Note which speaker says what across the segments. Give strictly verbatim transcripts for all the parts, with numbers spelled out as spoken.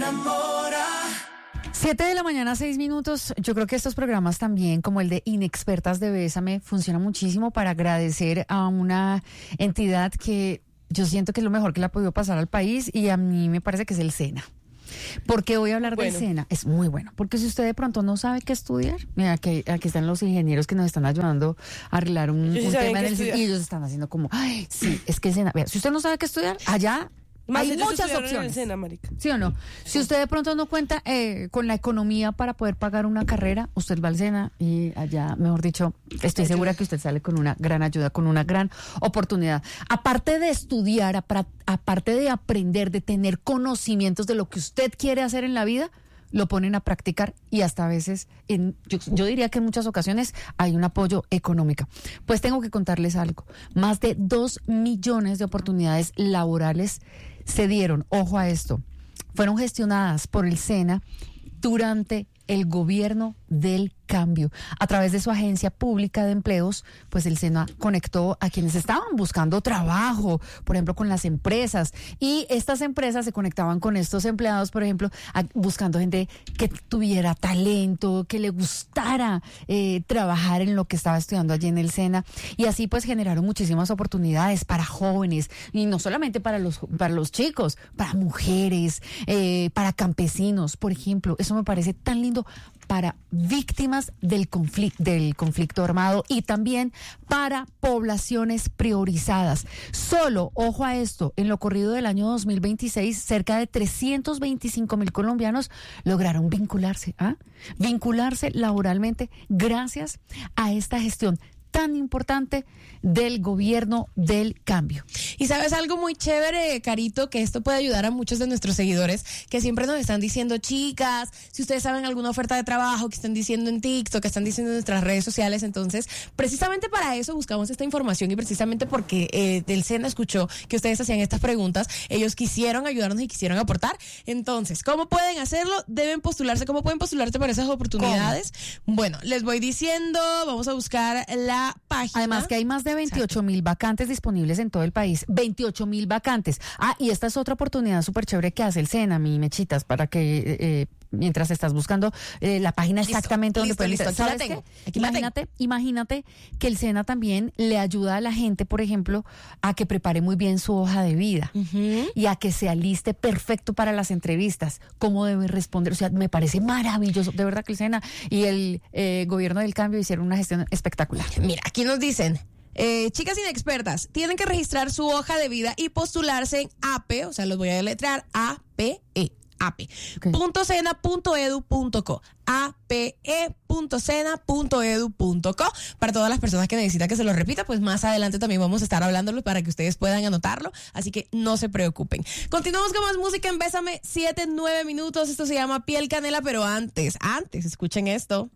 Speaker 1: enamora.
Speaker 2: Siete de la mañana, seis minutos. Yo creo que estos programas también, como el de Inexpertas de Bésame, funcionan muchísimo para agradecer a una entidad que yo siento que es lo mejor que le ha podido pasar al país, y a mí me parece que es el SENA. Porque voy a hablar
Speaker 3: bueno.
Speaker 2: del SENA. Es muy bueno. Porque si usted de pronto no sabe qué estudiar, mira, aquí, aquí están los ingenieros que nos están ayudando a arreglar un,
Speaker 3: Ellos sí
Speaker 2: un
Speaker 3: saben
Speaker 2: tema
Speaker 3: qué
Speaker 2: en el SENA.
Speaker 3: estudiar.
Speaker 2: Y ellos están haciendo como, ay, sí, es que el SENA. Vea, si usted no sabe qué estudiar, allá
Speaker 3: Más
Speaker 2: hay
Speaker 3: ellos
Speaker 2: muchas
Speaker 3: estudiaron en el
Speaker 2: opciones.
Speaker 3: SENA, marica.
Speaker 2: ¿Sí o no? Si usted de pronto no cuenta eh, con la economía para poder pagar una carrera, usted va al SENA y allá, mejor dicho, estoy
Speaker 3: Ayuda.
Speaker 2: segura que usted sale con una gran ayuda, con una gran oportunidad. Aparte de estudiar, apra- aparte de aprender, de tener conocimientos de lo que usted quiere hacer en la vida, lo ponen a practicar, y hasta a veces, en, yo, yo diría que en muchas ocasiones hay un apoyo económico. Pues tengo que contarles algo. Más de dos millones de oportunidades laborales se dieron, ojo a esto, fueron gestionadas por el SENA durante el gobierno del cambio. A través de su agencia pública de empleos, pues el SENA conectó a quienes estaban buscando trabajo, por ejemplo, con las empresas. Y estas empresas se conectaban con estos empleados, por ejemplo, a, buscando gente que tuviera talento, que le gustara eh, trabajar en lo que estaba estudiando allí en el SENA. Y así pues generaron muchísimas oportunidades para jóvenes, y no solamente para los, para los chicos, para mujeres, eh, para campesinos, por ejemplo. Eso me parece tan lindo, para víctimas del conflicto, del conflicto armado, y también para poblaciones priorizadas. Solo, ojo a esto, en lo corrido del año dos mil veintiséis, cerca de trescientos veinticinco mil colombianos lograron vincularse, ¿ah? vincularse laboralmente gracias a esta gestión tan importante del gobierno del cambio.
Speaker 4: Y sabes algo muy chévere, Carito, que esto puede ayudar a muchos de nuestros seguidores que siempre nos están diciendo, chicas, si ustedes saben alguna oferta de trabajo que están diciendo en TikTok, que están diciendo en nuestras redes sociales. Entonces, precisamente para eso buscamos esta información, y precisamente porque eh, del SENA escuchó que ustedes hacían estas preguntas, ellos quisieron ayudarnos y quisieron aportar. Entonces, ¿cómo pueden hacerlo? Deben postularse. ¿Cómo pueden postularse para esas oportunidades? ¿Cómo? Bueno, les voy diciendo, vamos a buscar la página.
Speaker 2: Además que hay más de veintiocho mil vacantes disponibles en todo el país. veintiocho mil vacantes. Ah, y esta es otra oportunidad súper chévere que hace el SENA, mi mechitas, para que eh, mientras estás buscando eh, la página
Speaker 4: Listo,
Speaker 2: exactamente donde
Speaker 4: listo,
Speaker 2: puedes
Speaker 4: listo,
Speaker 2: entrar.
Speaker 4: aquí la
Speaker 2: ¿Sabes
Speaker 4: tengo,
Speaker 2: qué?
Speaker 4: aquí la
Speaker 2: Imagínate, imagínate que el SENA también le ayuda a la gente, por ejemplo, a que prepare muy bien su hoja de vida,
Speaker 4: Uh-huh.
Speaker 2: y a que se aliste perfecto para las entrevistas, cómo debe responder. O sea, me parece maravilloso. De verdad que el SENA y el eh, gobierno del cambio hicieron una gestión espectacular.
Speaker 4: Mira, aquí nos dicen, eh, chicas inexpertas, tienen que registrar su hoja de vida y postularse en A P E, o sea, los voy a deletrear, A P E, A P E,
Speaker 2: Okay.
Speaker 4: punto sena punto edu punto co, A P E punto sena punto edu punto co. Para todas las personas que necesitan que se lo repita, pues más adelante también vamos a estar hablándolo para que ustedes puedan anotarlo, así que no se preocupen. Continuamos con más música en Bésame, siete, nueve minutos. Esto se llama Piel Canela, pero antes, antes, escuchen esto.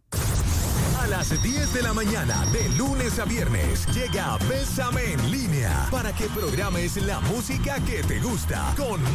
Speaker 5: A las diez de la mañana, de lunes a viernes, llega Bésame en línea para que programes la música que te gusta con